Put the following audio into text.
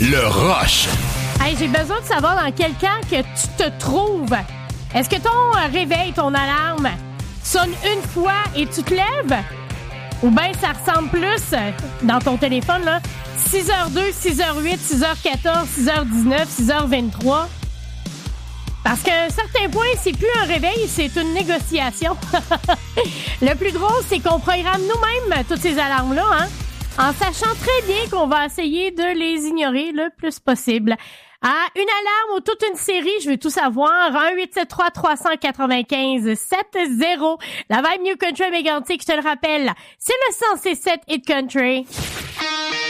Le Rush. Hey, j'ai besoin de savoir dans quel camp que tu te trouves. Est-ce que ton réveil, ton alarme, sonne une fois et tu te lèves? Ou bien ça ressemble plus, dans ton téléphone, là, 6h02, 6h08, 6h14, 6h19, 6h23? Parce qu'à un certain point, c'est plus un réveil, c'est une négociation. Le plus drôle, c'est qu'on programme nous-mêmes toutes ces alarmes-là, hein, en sachant très bien qu'on va essayer de les ignorer le plus possible. Ah, une alarme ou toute une série, je veux tout savoir. 1-873-395-70. La Vibe New Country Mégantic, je te le rappelle, c'est le 107 Hit Country.